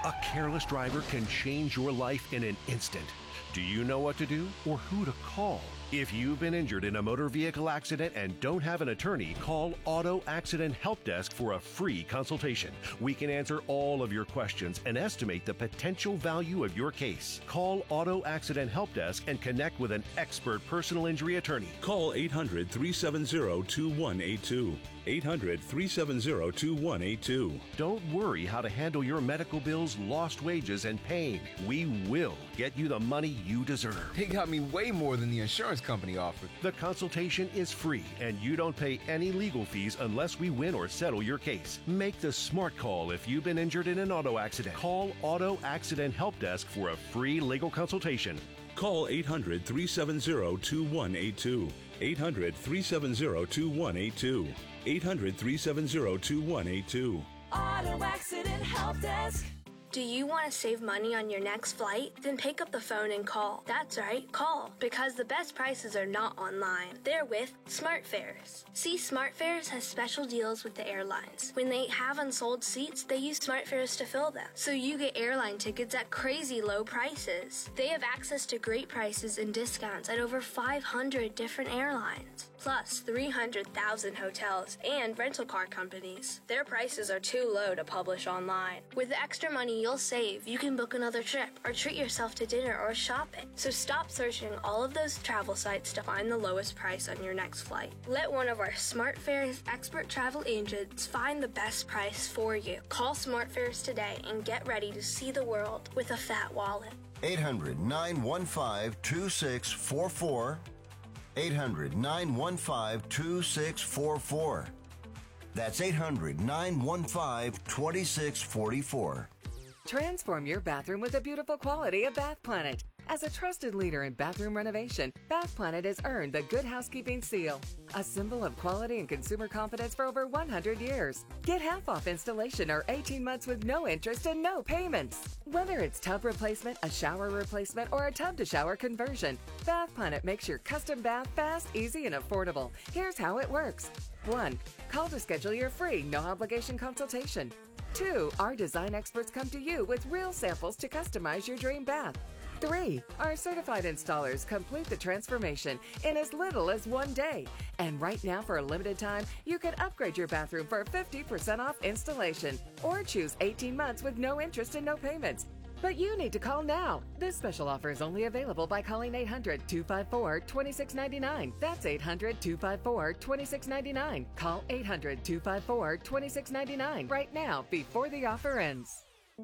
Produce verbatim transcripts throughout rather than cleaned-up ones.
A careless driver can change your life in an instant. Do you know what to do or who to call? If you've been injured in a motor vehicle accident and don't have an attorney, call Auto Accident Help Desk for a free consultation. We can answer all of your questions and estimate the potential value of your case. Call Auto Accident Help Desk and connect with an expert personal injury attorney. Call eight hundred, three seven zero, two one eight two. eight hundred, three seven zero, two one eight two. Don't worry how to handle your medical bills, lost wages, and pain. We will get you the money you deserve. They got me way more than the insurance company offered. The consultation is free, and you don't pay any legal fees unless we win or settle your case. Make the smart call if you've been injured in an auto accident. Call Auto Accident Help Desk for a free legal consultation. Call eight hundred, three seven zero, two one eight two. eight hundred, three seven zero, two one eight two. eight hundred, three seven zero, two one eight two. Auto Accident Help Desk. Do you want to save money on your next flight? Then pick up the phone and call. That's right, call. Because the best prices are not online. They're with SmartFares. See, SmartFares has special deals with the airlines. When they have unsold seats, they use SmartFares to fill them. So you get airline tickets at crazy low prices. They have access to great prices and discounts at over five hundred different airlines. Plus three hundred thousand hotels and rental car companies. Their prices are too low to publish online. With the extra money you'll save, you can book another trip or treat yourself to dinner or shopping. So stop searching all of those travel sites to find the lowest price on your next flight. Let one of our SmartFares expert travel agents find the best price for you. Call SmartFares today and get ready to see the world with a fat wallet. eight hundred, nine one five, two six four four. eight hundred, nine one five, two six four four. That's eight hundred, nine one five, two six four four. Transform your bathroom with the beautiful quality of Bath Planet. As a trusted leader in bathroom renovation, Bath Planet has earned the Good Housekeeping seal, a symbol of quality and consumer confidence for over one hundred years. Get half off installation or eighteen months with no interest and no payments. Whether it's tub replacement, a shower replacement, or a tub-to-shower conversion, Bath Planet makes your custom bath fast, easy, and affordable. Here's how it works. one. Call to schedule your free, no-obligation consultation. two. Our design experts come to you with real samples to customize your dream bath. three. Our certified installers complete the transformation in as little as one day. And right now, for a limited time, you can upgrade your bathroom for fifty percent off installation or choose eighteen months with no interest and no payments. But you need to call now. This special offer is only available by calling eight hundred, two five four, two six nine nine. That's eight hundred, two five four, two six nine nine. Call eight hundred, two five four, two six nine nine right now before the offer ends.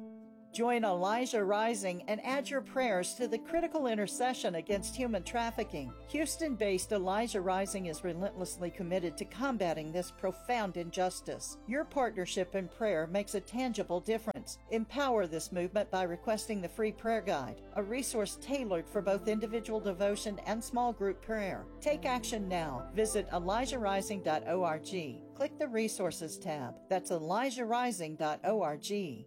Join Elijah Rising and add your prayers to the critical intercession against human trafficking. Houston-based Elijah Rising is relentlessly committed to combating this profound injustice. Your partnership in prayer makes a tangible difference. Empower this movement by requesting the free prayer guide, a resource tailored for both individual devotion and small group prayer. Take action now. Visit elijah rising dot org. Click the Resources tab. That's elijah rising dot org.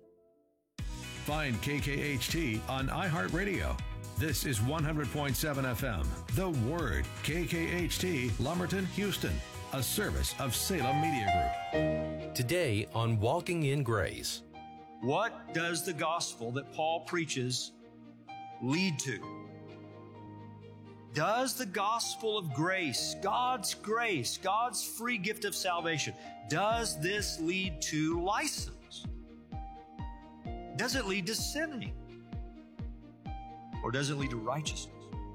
Find K K H T on iHeartRadio. This is one hundred point seven F M. The Word, K K H T, Lumberton, Houston, a service of Salem Media Group. Today on Walking in Grace. What does the gospel that Paul preaches lead to? Does the gospel of grace, God's grace, God's free gift of salvation, does this lead to license? Does it lead to sinning? Or does it lead to righteousness?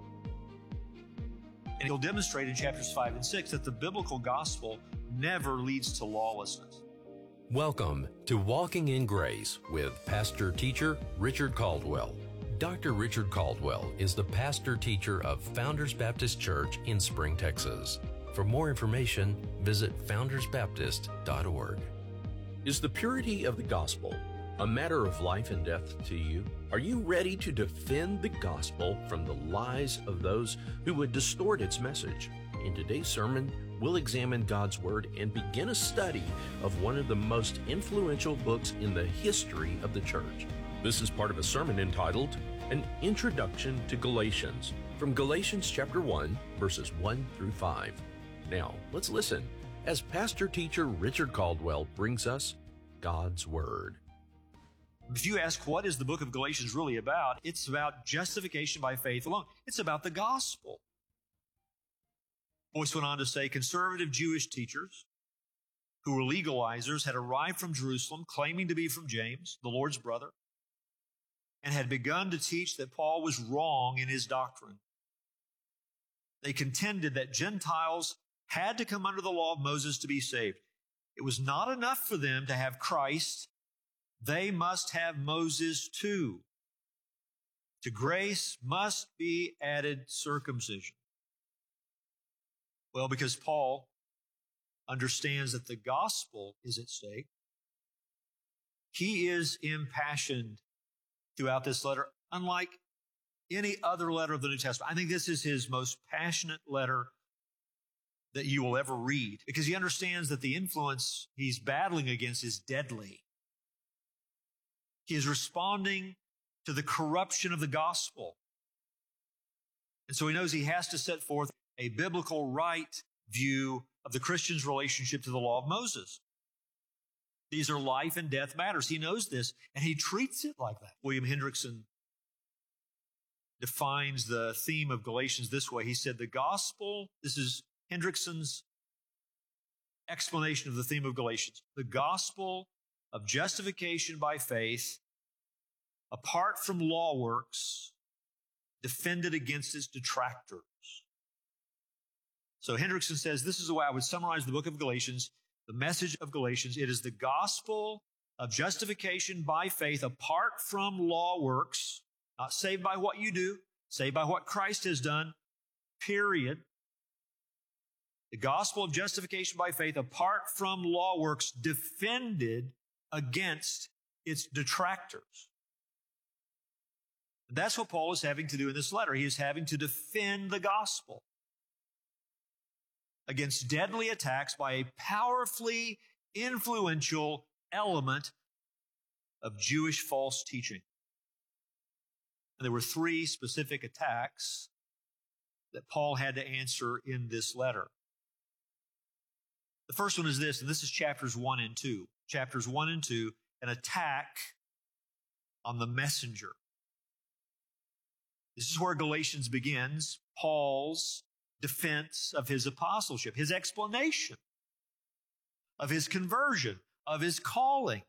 And he'll demonstrate in chapters five and six that the biblical gospel never leads to lawlessness. Welcome to Walking in Grace with pastor teacher Richard Caldwell. Doctor Richard Caldwell is the pastor teacher of Founders Baptist Church in Spring, Texas. For more information, visit founders baptist dot org. Is the purity of the gospel a matter of life and death to you? Are you ready to defend the gospel from the lies of those who would distort its message? In today's sermon, we'll examine God's Word and begin a study of one of the most influential books in the history of the church. This is part of a sermon entitled An Introduction to Galatians, from Galatians chapter one, verses one through five. Now, let's listen as pastor teacher Richard Caldwell brings us God's Word. If you ask what is the book of Galatians really about, it's about justification by faith alone. It's about the gospel. Boyce went on to say, conservative Jewish teachers who were legalizers had arrived from Jerusalem claiming to be from James, the Lord's brother, and had begun to teach that Paul was wrong in his doctrine. They contended that Gentiles had to come under the law of Moses to be saved. It was not enough for them to have Christ. They must have Moses too. To grace must be added circumcision. Well, because Paul understands that the gospel is at stake, he is impassioned throughout this letter, unlike any other letter of the New Testament. I think this is his most passionate letter that you will ever read, because he understands that the influence he's battling against is deadly. He is responding to the corruption of the gospel. And so he knows he has to set forth a biblical right view of the Christian's relationship to the law of Moses. These are life and death matters. He knows this, and he treats it like that. William Hendrickson defines the theme of Galatians this way. He said, the gospel, this is Hendrickson's explanation of the theme of Galatians, the gospel of justification by faith, apart from law works, defended against its detractors. So Hendrickson says, this is the way I would summarize the book of Galatians, the message of Galatians. It is the gospel of justification by faith, apart from law works, not saved by what you do, saved by what Christ has done, period. The gospel of justification by faith, apart from law works, defended against its detractors. That's what Paul is having to do in this letter. He is having to defend the gospel against deadly attacks by a powerfully influential element of Jewish false teaching. And there were three specific attacks that Paul had to answer in this letter. The first one is this, and this is chapters one and two. Chapters one and two, an attack on the messenger. This is where Galatians begins, Paul's defense of his apostleship, his explanation of his conversion, of his calling,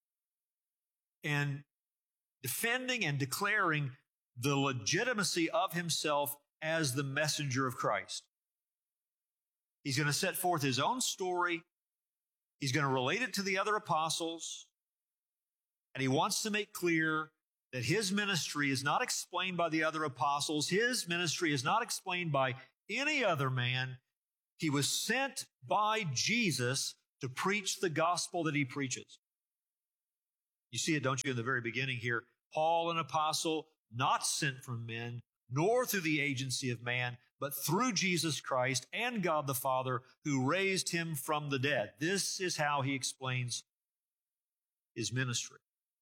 and defending and declaring the legitimacy of himself as the messenger of Christ. He's going to set forth his own story. He's going to relate it to the other apostles. And he wants to make clear that his ministry is not explained by the other apostles. His ministry is not explained by any other man. He was sent by Jesus to preach the gospel that he preaches. You see it, don't you, in the very beginning here? Paul, an apostle, not sent from men, nor through the agency of man, but through Jesus Christ and God the Father, who raised him from the dead. This is how he explains his ministry.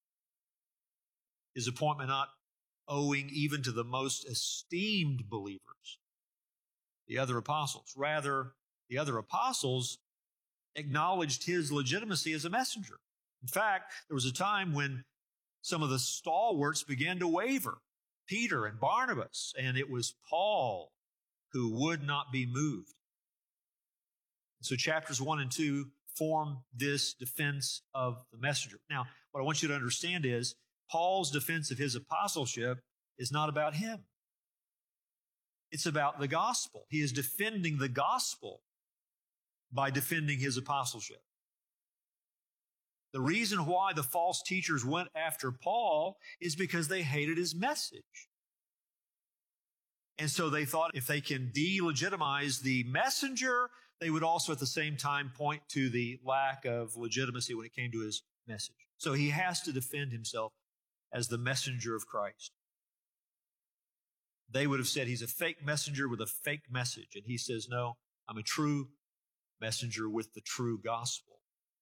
His appointment not owing even to the most esteemed believers, the other apostles. Rather, the other apostles acknowledged his legitimacy as a messenger. In fact, there was a time when some of the stalwarts began to waver, Peter and Barnabas, and it was Paul who would not be moved. So chapters one and two form this defense of the messenger. Now, what I want you to understand is Paul's defense of his apostleship is not about him. It's about the gospel. He is defending the gospel by defending his apostleship. The reason why the false teachers went after Paul is because they hated his message. And so they thought if they can delegitimize the messenger, they would also at the same time point to the lack of legitimacy when it came to his message. So he has to defend himself as the messenger of Christ. They would have said he's a fake messenger with a fake message. And he says, no, I'm a true messenger with the true gospel.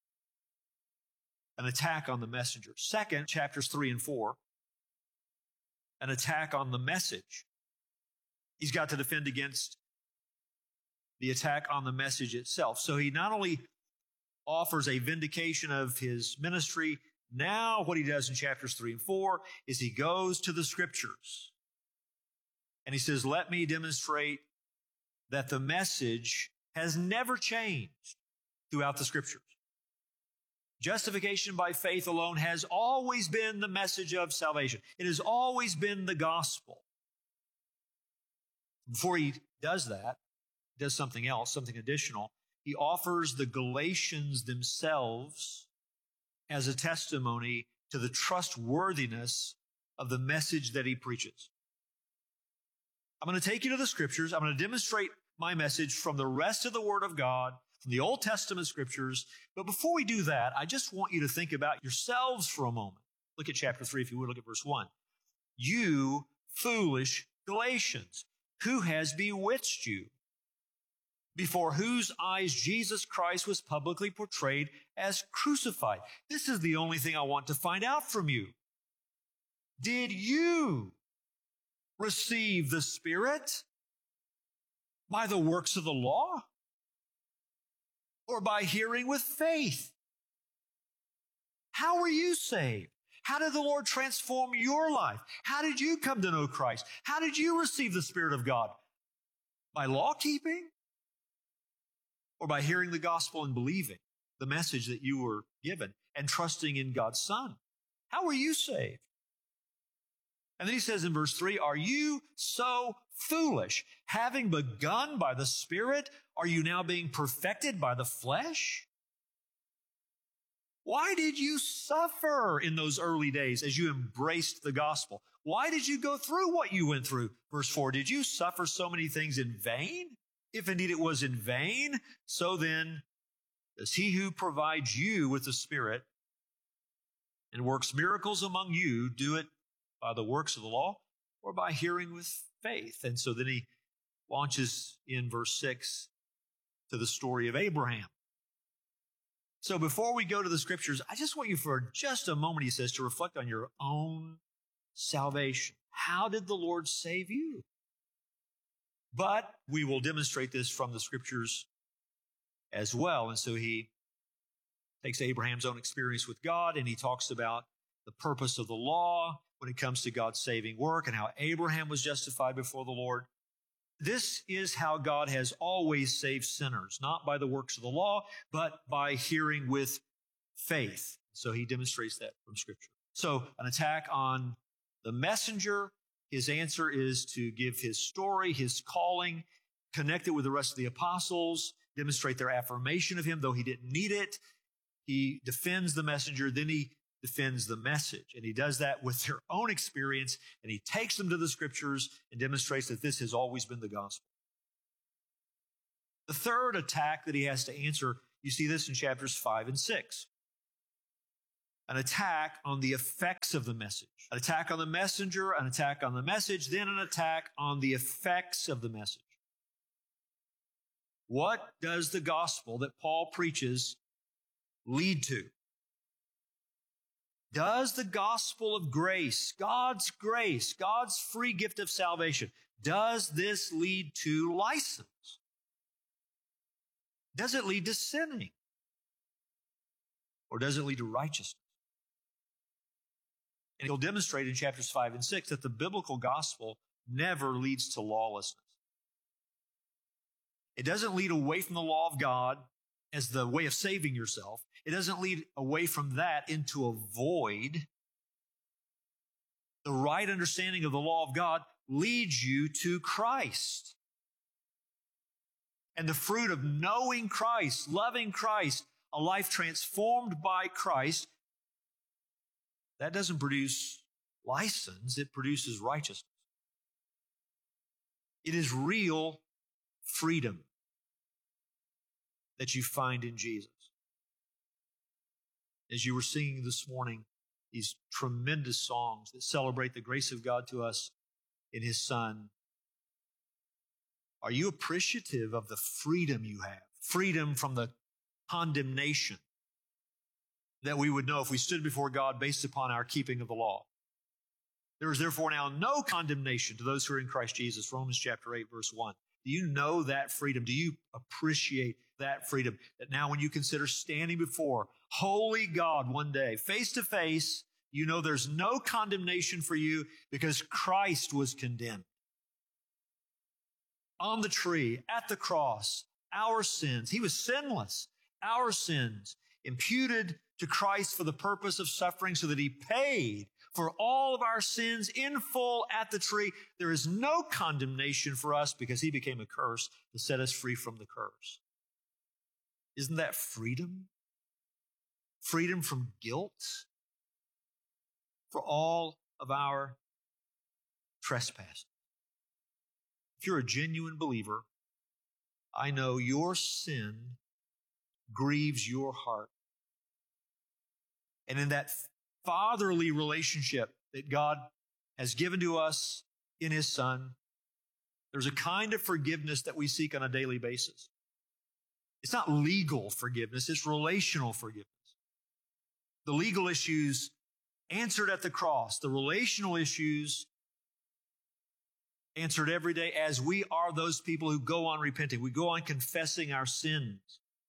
An attack on the messenger. Second, chapters three and four, an attack on the message. He's got to defend against the attack on the message itself. So he not only offers a vindication of his ministry, Now what he does in chapters three and four is he goes to the Scriptures. And he says, let me demonstrate that the message has never changed throughout the Scriptures. Justification by faith alone has always been the message of salvation. It has always been the gospel. Before he does that, he does something else, something additional. He offers the Galatians themselves as a testimony to the trustworthiness of the message that he preaches. I'm going to take you to the Scriptures. I'm going to demonstrate my message from the rest of the Word of God, from the Old Testament Scriptures. But before we do that, I just want you to think about yourselves for a moment. Look at chapter three, if you would. Look at verse one. You foolish Galatians, who has bewitched you? Before whose eyes Jesus Christ was publicly portrayed as crucified. This is the only thing I want to find out from you. Did you receive the Spirit by the works of the law, or by hearing with faith? How were you saved? How did the Lord transform your life? How did you come to know Christ? How did you receive the Spirit of God? By law keeping? Or by hearing the gospel and believing the message that you were given and trusting in God's Son? How were you saved? And then he says in verse three, are you so foolish? Having begun by the Spirit, are you now being perfected by the flesh? Why did you suffer in those early days as you embraced the gospel? Why did you go through what you went through? Verse four, did you suffer so many things in vain? If indeed it was in vain, so then does he who provides you with the Spirit and works miracles among you do it by the works of the law or by hearing with faith? And so then he launches in verse six to the story of Abraham. So before we go to the Scriptures, I just want you for just a moment, he says, to reflect on your own salvation. How did the Lord save you? But we will demonstrate this from the Scriptures as well. And so he takes Abraham's own experience with God, and he talks about the purpose of the law when it comes to God's saving work and how Abraham was justified before the Lord. This is how God has always saved sinners, not by the works of the law, but by hearing with faith. So he demonstrates that from Scripture. So an attack on the messenger. His answer is to give his story, his calling, connect it with the rest of the apostles, demonstrate their affirmation of him, though he didn't need it. He defends the messenger, then he defends the message. And he does that with their own experience, and he takes them to the Scriptures and demonstrates that this has always been the gospel. The third attack that he has to answer, you see this in chapters five and six. An attack on the effects of the message. An attack on the messenger, an attack on the message, then an attack on the effects of the message. What does the gospel that Paul preaches lead to? Does the gospel of grace, God's grace, God's free gift of salvation, does this lead to license? Does it lead to sinning? Or does it lead to righteousness? And he'll demonstrate in chapters five and six that the biblical gospel never leads to lawlessness. It doesn't lead away from the law of God as the way of saving yourself. It doesn't lead away from that into a void. The right understanding of the law of God leads you to Christ. And the fruit of knowing Christ, loving Christ, a life transformed by Christ, that doesn't produce license, it produces righteousness. It is real freedom that you find in Jesus. As you were singing this morning, these tremendous songs that celebrate the grace of God to us in His Son, are you appreciative of the freedom you have? Freedom from the condemnation that we would know if we stood before God based upon our keeping of the law. There is therefore now no condemnation to those who are in Christ Jesus, Romans chapter eight, verse one. Do you know that freedom? Do you appreciate that freedom. That now when you consider standing before holy God one day, face to face, you know there's no condemnation for you because Christ was condemned. On the tree, at the cross, our sins. He was sinless. Our sins imputed to Christ for the purpose of suffering so that He paid for all of our sins in full at the tree. There is no condemnation for us because He became a curse to set us free from the curse. Isn't that freedom? Freedom from guilt for all of our trespasses. If you're a genuine believer, I know your sin grieves your heart. And in that fatherly relationship that God has given to us in His Son, there's a kind of forgiveness that we seek on a daily basis. It's not legal forgiveness, it's relational forgiveness. The legal issues answered at the cross, the relational issues answered every day as we are those people who go on repenting. We go on confessing our sins.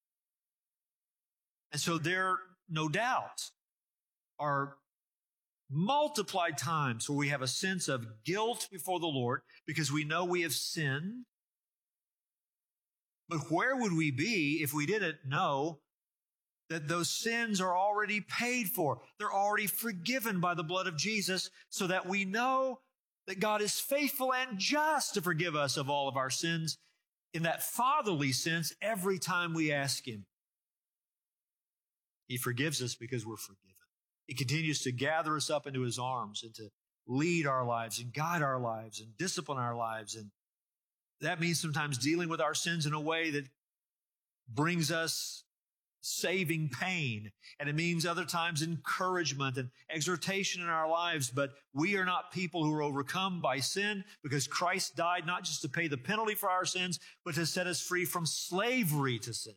And so there, no doubt, are multiplied times where we have a sense of guilt before the Lord because we know we have sinned. But where would we be if we didn't know that those sins are already paid for? They're already forgiven by the blood of Jesus, so that we know that God is faithful and just to forgive us of all of our sins in that fatherly sense every time we ask Him. He forgives us because we're forgiven. He continues to gather us up into His arms and to lead our lives and guide our lives and discipline our lives. And that means sometimes dealing with our sins in a way that brings us saving pain. And it means other times encouragement and exhortation in our lives. But we are not people who are overcome by sin because Christ died not just to pay the penalty for our sins, but to set us free from slavery to sin.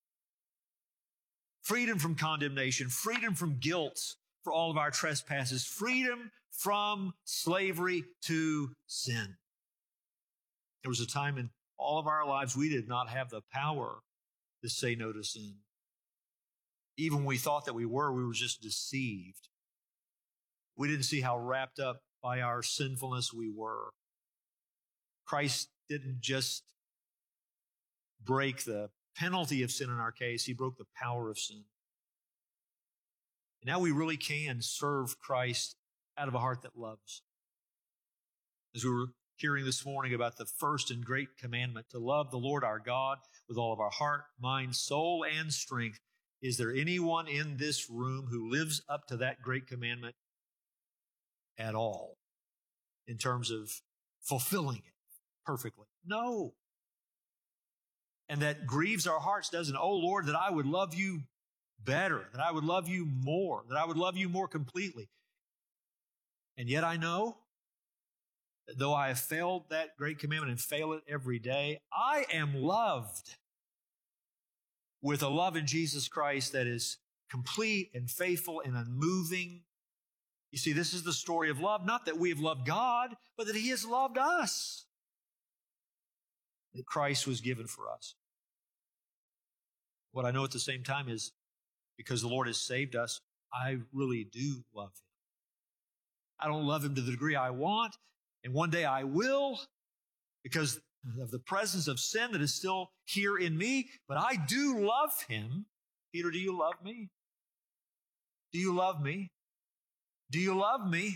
Freedom from condemnation, freedom from guilt for all of our trespasses, freedom from slavery to sin. There was a time in all of our lives we did not have the power to say no to sin. Even when we thought that we were, we were just deceived. We didn't see how wrapped up by our sinfulness we were. Christ didn't just break the penalty of sin in our case. He broke the power of sin. And now we really can serve Christ out of a heart that loves. As we were hearing this morning about the first and great commandment, to love the Lord our God with all of our heart, mind, soul, and strength. Is there anyone in this room who lives up to that great commandment at all in terms of fulfilling it perfectly? No. And that grieves our hearts, doesn't it? Oh, Lord, that I would love you better, that I would love you more, that I would love you more completely. And yet I know that though I have failed that great commandment and fail it every day, I am loved with a love in Jesus Christ that is complete and faithful and unmoving. You see, this is the story of love, not that we have loved God, but that He has loved us, that Christ was given for us. What I know at the same time is because the Lord has saved us, I really do love Him. I don't love Him to the degree I want, and one day I will, because of the presence of sin that is still here in me, but I do love Him. Peter, do you love me? Do you love me? Do you love me?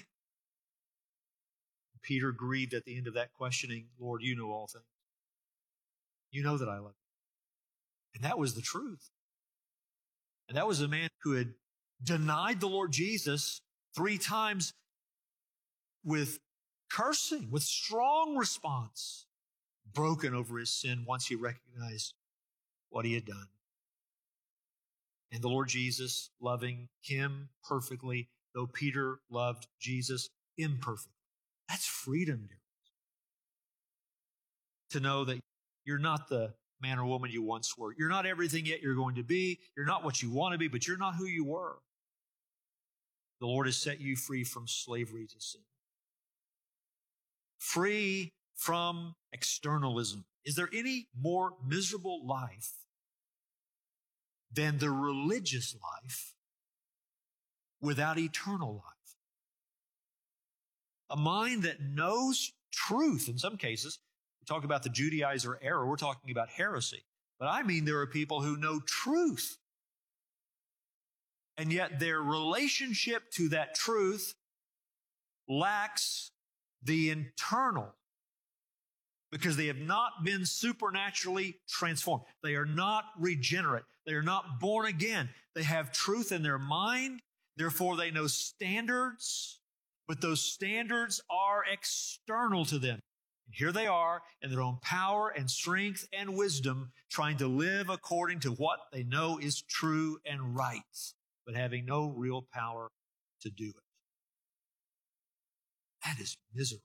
Peter grieved at the end of that questioning, Lord, you know all things. You know that I love you. And that was the truth. And that was a man who had denied the Lord Jesus three times with cursing, with strong response, broken over his sin once he recognized what he had done. And the Lord Jesus, loving him perfectly, though Peter loved Jesus imperfectly. That's freedom, dear ones. To know that you're not the man or woman you once were. You're not everything yet you're going to be. You're not what you want to be, but you're not who you were. The Lord has set you free from slavery to sin. Free from externalism. Is there any more miserable life than the religious life without eternal life. A mind that knows truth in some cases. We talk about the Judaizer error. We're talking about heresy. But I mean there are people who know truth, and yet their relationship to that truth lacks the internal, because they have not been supernaturally transformed. They are not regenerate. They are not born again. They have truth in their mind. Therefore, they know standards, but those standards are external to them. And here they are in their own power and strength and wisdom, trying to live according to what they know is true and right, but having no real power to do it. That is misery.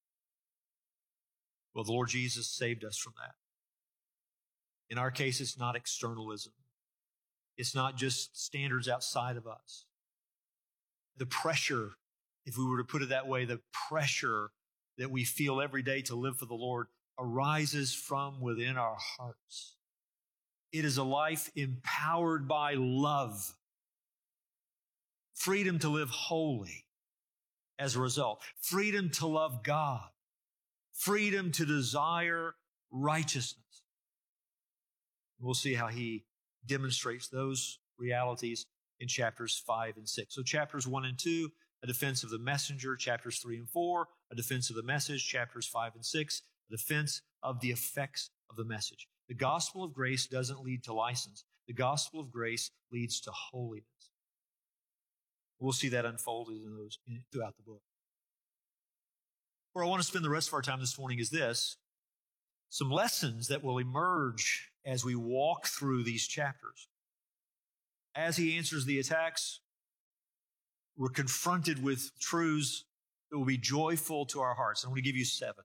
Well, the Lord Jesus saved us from that. In our case, it's not externalism. It's not just standards outside of us. The pressure, if we were to put it that way, the pressure that we feel every day to live for the Lord arises from within our hearts. It is a life empowered by love. Freedom to live holy as a result. Freedom to love God. Freedom to desire righteousness. We'll see how he demonstrates those realities in chapters five and six. So chapters one and two, a defense of the messenger. Chapters three and four, a defense of the message. Chapters five and six, a defense of the effects of the message. The gospel of grace doesn't lead to license. The gospel of grace leads to holiness. We'll see that unfolded in those, throughout the book. Where I want to spend the rest of our time this morning is this: some lessons that will emerge as we walk through these chapters. As he answers the attacks, we're confronted with truths that will be joyful to our hearts. I'm going to give you seven.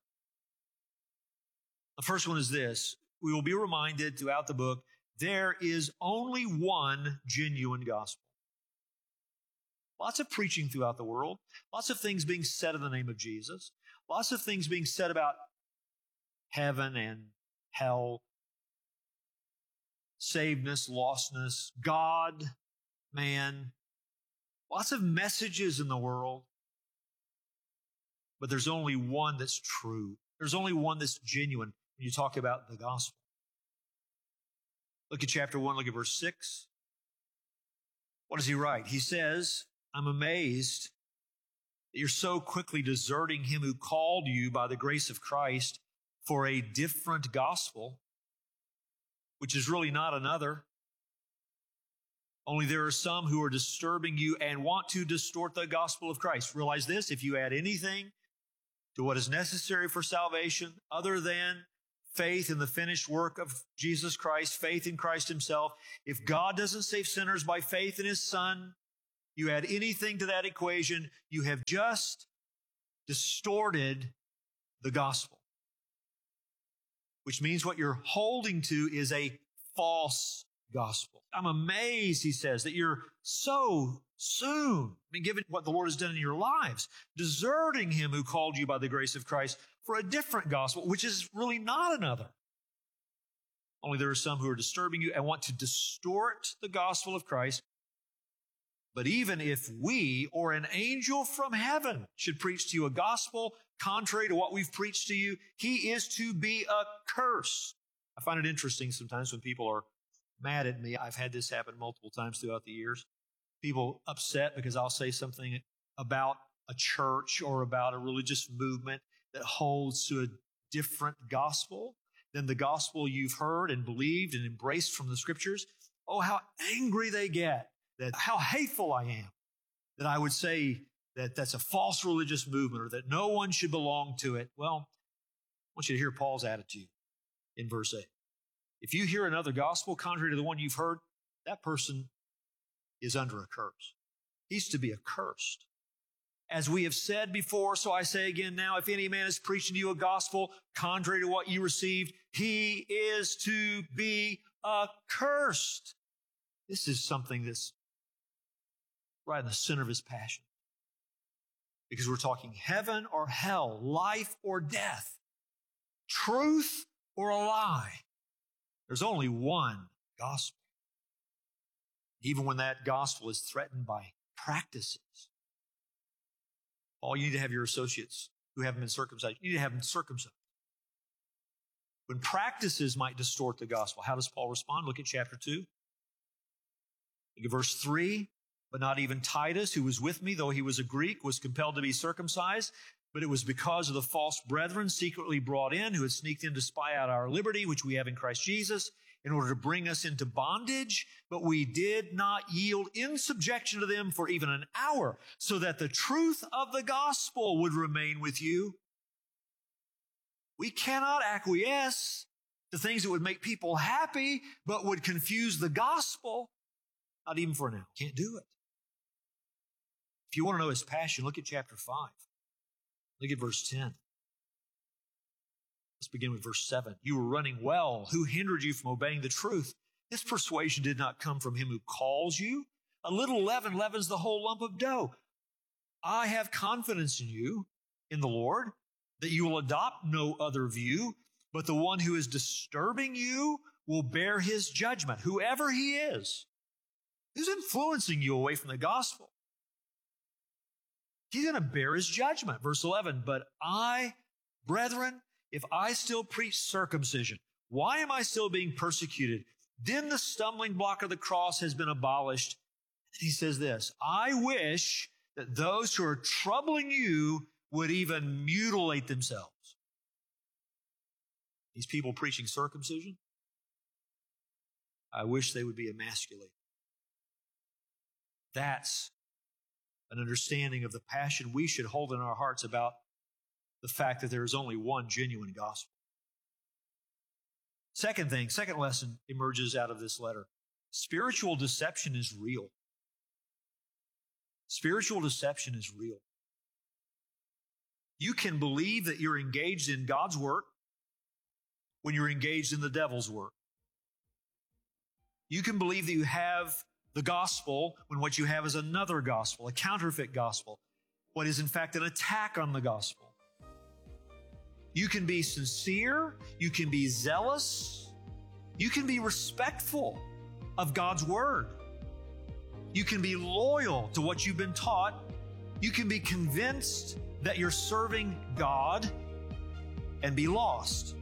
The first one is this: we will be reminded throughout the book, there is only one genuine gospel. Lots of preaching throughout the world, lots of things being said in the name of Jesus, lots of things being said about heaven and hell, savedness, lostness, God, man, lots of messages in the world. But there's only one that's true. There's only one that's genuine when you talk about the gospel. Look at chapter one, look at verse six. What does he write? He says, I'm amazed that you're so quickly deserting him who called you by the grace of Christ for a different gospel, which is really not another. Only there are some who are disturbing you and want to distort the gospel of Christ. Realize this: if you add anything to what is necessary for salvation other than faith in the finished work of Jesus Christ, faith in Christ himself, if God doesn't save sinners by faith in his Son, you add anything to that equation, you have just distorted the gospel. Which means what you're holding to is a false gospel. I'm amazed, he says, that you're so soon, I mean, given what the Lord has done in your lives, deserting him who called you by the grace of Christ for a different gospel, which is really not another. Only there are some who are disturbing you and want to distort the gospel of Christ. But even if we or an angel from heaven should preach to you a gospel contrary to what we've preached to you, he is to be accursed. I find it interesting sometimes when people are mad at me. I've had this happen multiple times throughout the years. People upset because I'll say something about a church or about a religious movement that holds to a different gospel than the gospel you've heard and believed and embraced from the scriptures. Oh, how angry they get. That how hateful I am that I would say that that's a false religious movement or that no one should belong to it. Well, I want you to hear Paul's attitude in verse eight. If you hear another gospel contrary to the one you've heard, that person is under a curse. He's to be accursed. As we have said before, so I say again now, if any man is preaching to you a gospel contrary to what you received, he is to be accursed. This is something that's right in the center of his passion. Because we're talking heaven or hell, life or death, truth or a lie. There's only one gospel. even when that gospel is threatened by practices. All you need to have your associates who haven't been circumcised, you need to have them circumcised. When practices might distort the gospel, how does Paul respond? Look at chapter two. Look at verse three. But not even Titus, who was with me, though he was a Greek, was compelled to be circumcised. But it was because of the false brethren secretly brought in, who had sneaked in to spy out our liberty, which we have in Christ Jesus, in order to bring us into bondage. But we did not yield in subjection to them for even an hour, so that the truth of the gospel would remain with you. We cannot acquiesce to things that would make people happy, but would confuse the gospel. Not even for an hour. Can't do it. If you want to know his passion, look at chapter five. Look at verse ten. Let's begin with verse seven. You were running well. Who hindered you from obeying the truth? This persuasion did not come from him who calls you. A little leaven leavens the whole lump of dough. I have confidence in you, in the Lord, that you will adopt no other view, but the one who is disturbing you will bear his judgment, whoever he is. Who's influencing you away from the gospel? He's going to bear his judgment. Verse eleven, but I, brethren, if I still preach circumcision, why am I still being persecuted? Then the stumbling block of the cross has been abolished. He says this, I wish that those who are troubling you would even mutilate themselves. These people preaching circumcision, I wish they would be emasculated. That's an understanding of the passion we should hold in our hearts about the fact that there is only one genuine gospel. Second thing, second lesson emerges out of this letter. Spiritual deception is real. Spiritual deception is real. You can believe that you're engaged in God's work when you're engaged in the devil's work. You can believe that you have the gospel when what you have is another gospel, a counterfeit gospel, what is in fact an attack on the gospel. You can be sincere, you can be zealous, you can be respectful of God's word. You can be loyal to what you've been taught. You can be convinced that you're serving God and be lost.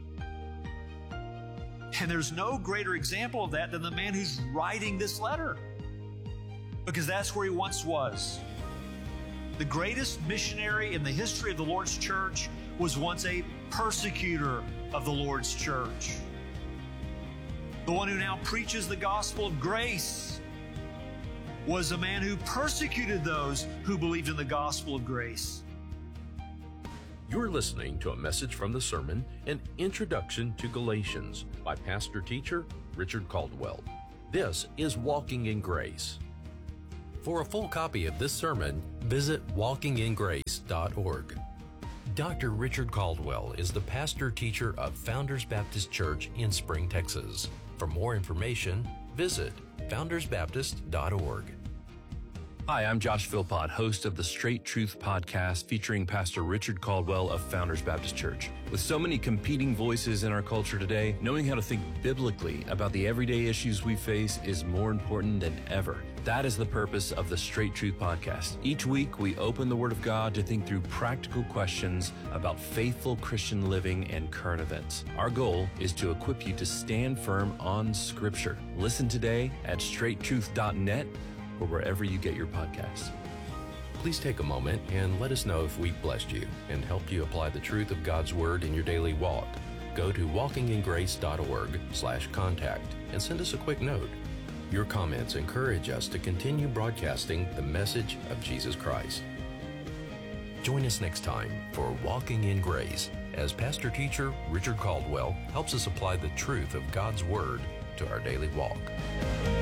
And there's no greater example of that than the man who's writing this letter, because that's where he once was. The greatest missionary in the history of the Lord's church was once a persecutor of the Lord's church. The one who now preaches the gospel of grace was a man who persecuted those who believed in the gospel of grace. You're listening to a message from the sermon, An Introduction to Galatians by pastor-teacher Richard Caldwell. This is Walking in Grace. For a full copy of this sermon, visit walking in grace dot org. Doctor Richard Caldwell is the pastor-teacher of Founders Baptist Church in Spring, Texas. For more information, visit founders baptist dot org. Hi, I'm Josh Philpott, host of the Straight Truth podcast featuring Pastor Richard Caldwell of Founders Baptist Church. With so many competing voices in our culture today, knowing how to think biblically about the everyday issues we face is more important than ever. That is the purpose of the Straight Truth podcast. Each week, we open the Word of God to think through practical questions about faithful Christian living and current events. Our goal is to equip you to stand firm on Scripture. Listen today at straight truth dot net or wherever you get your podcasts. Please take a moment and let us know if we've blessed you and helped you apply the truth of God's Word in your daily walk. Go to walking in grace dot org slash contact and send us a quick note. Your comments encourage us to continue broadcasting the message of Jesus Christ. Join us next time for Walking in Grace as pastor-teacher Richard Caldwell helps us apply the truth of God's Word to our daily walk.